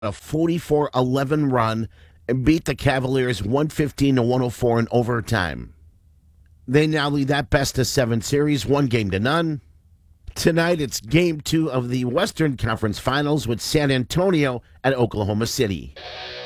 a 44-11 run and beat the Cavaliers 115-104 in overtime. They now lead that best-of-7 series, 1-0. Tonight, it's Game 2 of the Western Conference Finals with San Antonio at Oklahoma City.